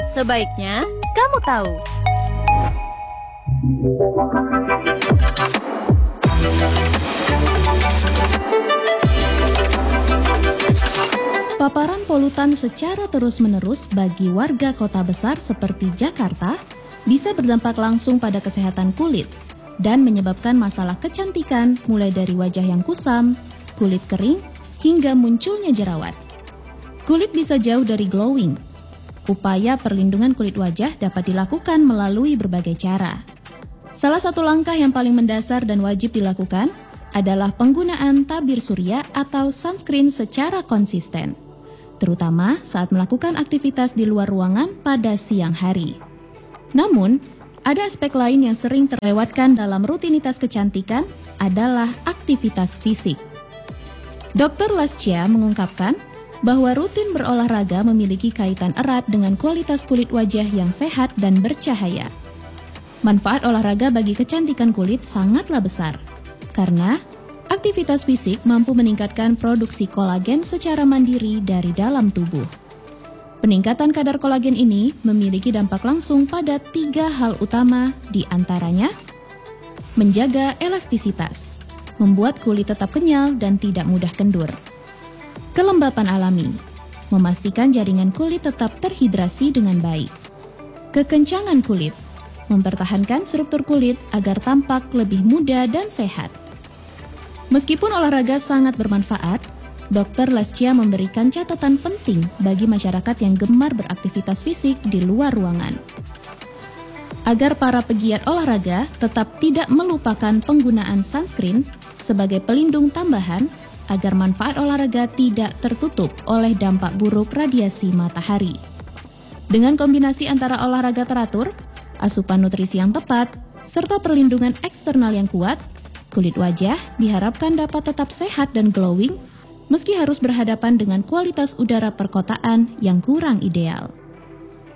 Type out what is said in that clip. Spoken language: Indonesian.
Sebaiknya kamu tahu. Paparan polutan secara terus-menerus bagi warga kota besar seperti Jakarta bisa berdampak langsung pada kesehatan kulit dan menyebabkan masalah kecantikan mulai dari wajah yang kusam, kulit kering, hingga munculnya jerawat. Kulit bisa jauh dari glowing. Upaya perlindungan kulit wajah dapat dilakukan melalui berbagai cara. Salah satu langkah yang paling mendasar dan wajib dilakukan adalah penggunaan tabir surya atau sunscreen secara konsisten, terutama saat melakukan aktivitas di luar ruangan pada siang hari. Namun, ada aspek lain yang sering terlewatkan dalam rutinitas kecantikan adalah aktivitas fisik. Dr. Lascia mengungkapkan bahwa rutin berolahraga memiliki kaitan erat dengan kualitas kulit wajah yang sehat dan bercahaya. Manfaat olahraga bagi kecantikan kulit sangatlah besar, karena aktivitas fisik mampu meningkatkan produksi kolagen secara mandiri dari dalam tubuh. Peningkatan kadar kolagen ini memiliki dampak langsung pada 3 hal utama, di antaranya menjaga elastisitas, membuat kulit tetap kenyal dan tidak mudah kendur. Kelembapan alami, memastikan jaringan kulit tetap terhidrasi dengan baik. Kekencangan kulit, mempertahankan struktur kulit agar tampak lebih muda dan sehat. Meskipun olahraga sangat bermanfaat, Dr. Lascia memberikan catatan penting bagi masyarakat yang gemar beraktivitas fisik di luar ruangan. Agar para pegiat olahraga tetap tidak melupakan penggunaan sunscreen sebagai pelindung tambahan, agar manfaat olahraga tidak tertutup oleh dampak buruk radiasi matahari. Dengan kombinasi antara olahraga teratur, asupan nutrisi yang tepat, serta perlindungan eksternal yang kuat, kulit wajah diharapkan dapat tetap sehat dan glowing, meski harus berhadapan dengan kualitas udara perkotaan yang kurang ideal.